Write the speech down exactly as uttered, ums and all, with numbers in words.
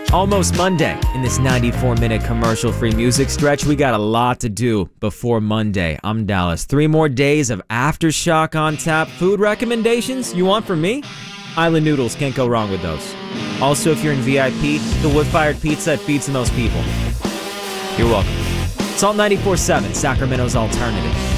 Almost Monday. In this ninety-four minute commercial-free music stretch, we got a lot to do before Monday. I'm Dallas. Three more days of Aftershock on tap. Food recommendations you want from me? Island noodles, can't go wrong with those. Also, if you're in V I P, the wood-fired pizza that feeds the most people. You're welcome. Salt ninety-four point seven, Sacramento's alternative.